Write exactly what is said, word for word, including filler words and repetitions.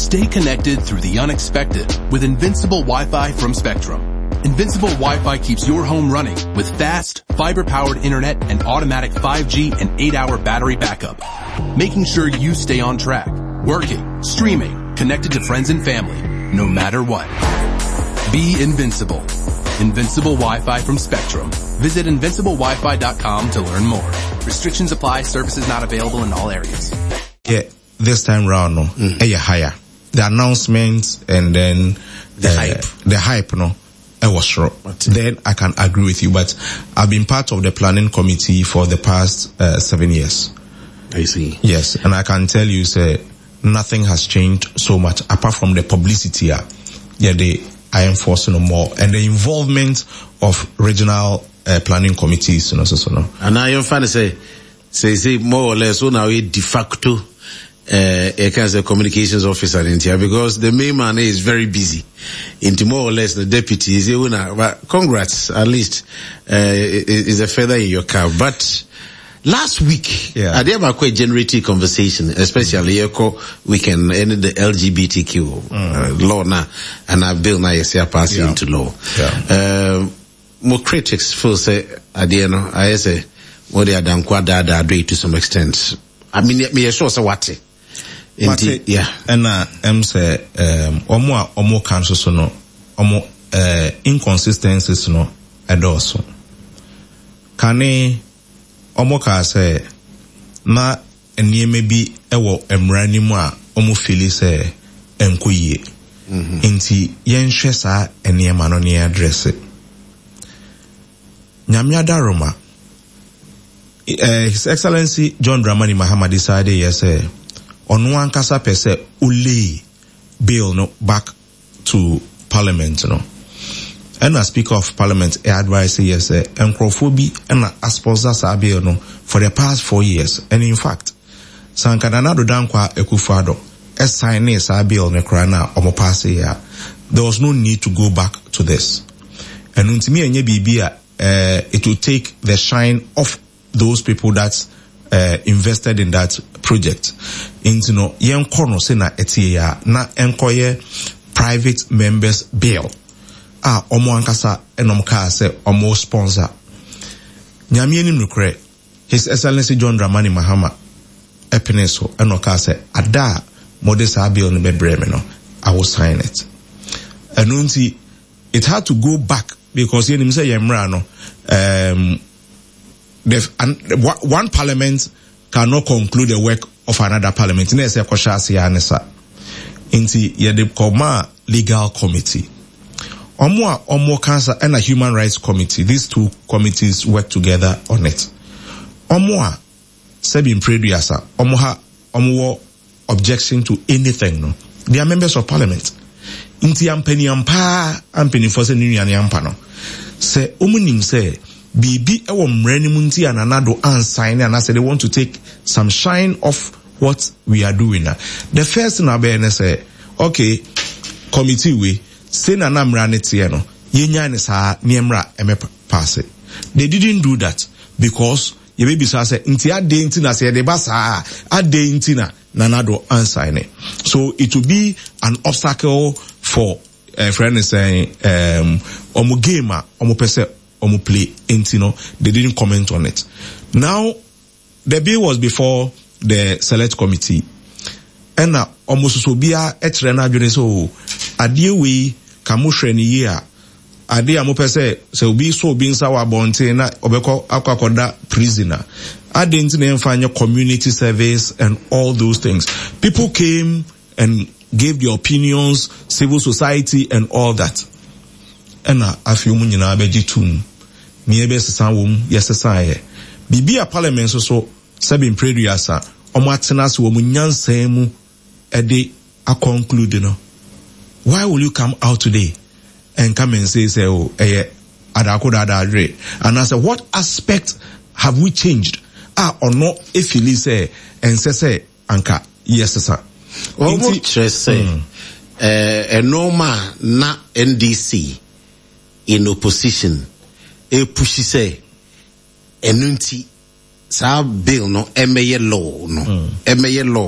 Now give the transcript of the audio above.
Stay connected through the unexpected with Invincible Wi-Fi from Spectrum. Invincible Wi-Fi keeps your home running with fast, fiber-powered internet and automatic five G and eight hour battery backup, making sure you stay on track, working, streaming, connected to friends and family, no matter what. Be invincible. Invincible Wi-Fi from Spectrum. Visit invincible wi fi dot com to learn more. Restrictions apply. Services not available in all areas. Yeah, this time round, no, mm. eh, higher. The announcements and then the uh, hype, the hype, no. I was sure. Then I can agree with you, but I've been part of the planning committee for the past uh, seven years. I see. Yes, and I can tell you, say, nothing has changed so much apart from the publicity. Uh, yeah, they are enforcing more and the involvement of regional uh, planning committees. You know, so, so no. And now you're trying to say, say, say more or less, so now we de facto. Uh, as a communications officer in here because the main man is very busy. Into more or less the deputy is a winner. But congrats, at least uh, is a feather in your cap. But last week, yeah. I did have a quite generative conversation, especially mm. we can end the L G B T Q mm. uh, law now, and I bill now yes, passing yeah. into law. Yeah. Uh, more critics feel say at the end, I say what they are done quite da do to some extent. I mean, me sure so what. Indeed, yeah. And uh, I'm say um omo omo council so no omo uh inconsistencies no edoso. Kane omo ka say na eniyeme bi ewo emra ni mu a omo feel say enkoyie. Mhm. Inti yenhwe sa eniyema no ne address. Nyame adaroma uh, His Excellency John Dramani Mahama decided yes eh on one kasa pese ule bill no back to Parliament no. And as Speaker of Parliament, I advise yes eh encrophobia and a sponsor sa bill no for the past four years. And in fact, Sankadana do dankwa Akufo-Addo e sign sa bill ne kra na omo pass ya. There was no need to go back to this. And untimi enye bibia uh, it will take the shine off those people that uh, invested in that project. Into no yen kono se na etia na enkoye private members bill. Ah, omo ankasa enom ka se omo sponsor. Nyame ni nukre His Excellency John Dramani Mahama epineso enoka se ada modesa bill no bebreme no I will sign it. Anunti it had to go back because you know say yemra no um the and one parliament cannot conclude the work of another parliament. Na say kwashasi anesa inti ye de koma legal committee omo a omo cancer and a human rights committee. These two committees work together on it. Omo a sebin preduasa omo ha omo objection to anything no. They are members of parliament. Inti ampeni ampa ampeni force ni nuane ampa no. Se omunim se bibi ewo mrani munti ananado unsign and I said they want to take some shine off what we are doing now. The first thing I say, okay, committee we say na na mrani tie no yenya ne sa niemra eme pass it. They didn't do that because ye baby say inti ade inti na say de ba sa ade inti na nanado unsign it. So it will be an obstacle for a friend is saying um omo gamer omo pese omo play intino. They didn't comment on it. Now the bill was before the select committee and na omo sosobia etre na adwene so ade we kamohwe ni ye a ade amo pese se obi so obi nsa wa bonte na obekọ akwakoda prisoner ade intino emfanye community service and all those things. People came and gave their opinions, civil society and all that. And I feel mun nyina abeji tum. Ni ebe sesan wom yesesan ye. Bibi a parliament so so seven preduasa omo atena se wom nyansan mu e de a conclude no. Why will you come out today and come and say say oh eh adakoda adadre? And I say what aspect have we changed? Ah or no if you say and say say anka yes sir. Almost say a normal na N D C in opposition e pushi say enunti sa bill no emeye law no emeye law